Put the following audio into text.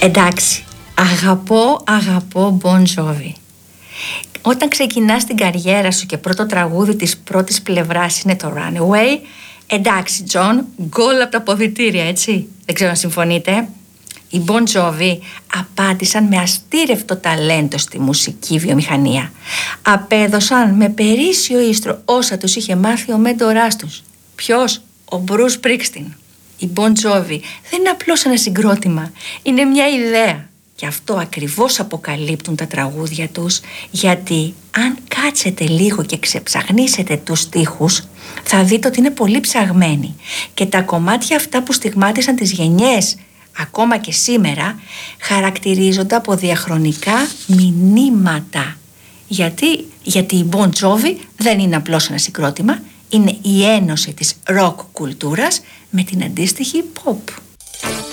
Εντάξει, αγαπώ Bon Jovi. Όταν ξεκινάς την καριέρα σου και πρώτο τραγούδι της πρώτης πλευράς είναι το Runaway, εντάξει Τζον, γκολ από τα ποδητήρια, έτσι. Δεν ξέρω αν συμφωνείτε. Οι Bon Jovi απάντησαν με αστήρευτο ταλέντο στη μουσική βιομηχανία. Απέδωσαν με περίσσιο ίστρο όσα τους είχε μάθει ο μέντοράς τους. Ποιος? Ο Μπρους Σπρίγκστιν. Οι Bon Jovi δεν είναι απλώς ένα συγκρότημα, είναι μια ιδέα. Και αυτό ακριβώς αποκαλύπτουν τα τραγούδια τους, γιατί αν κάτσετε λίγο και ξεψαχνίσετε τους στίχους, θα δείτε ότι είναι πολύ ψαγμένοι. Και τα κομμάτια αυτά που στιγμάτισαν τις γενιές, ακόμα και σήμερα, χαρακτηρίζονται από διαχρονικά μηνύματα. Γιατί οι Bon Jovi δεν είναι απλώς ένα συγκρότημα, είναι η ένωση της ροκ κουλτούρας με την αντίστοιχη pop.